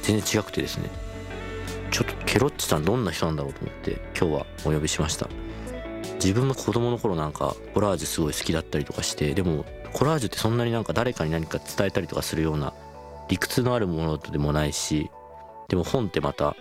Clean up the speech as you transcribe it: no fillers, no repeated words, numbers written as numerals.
全然違くてですね、ちょっとケロッチさんどんな人なんだろうと思って今日はお呼びしました。自分も子供の頃なんかコラージュすごい好きだったりとかして、でもコラージュってそんなになんか誰かに何か伝えたりとかするような理屈のあるものでもないし、でも本ってまた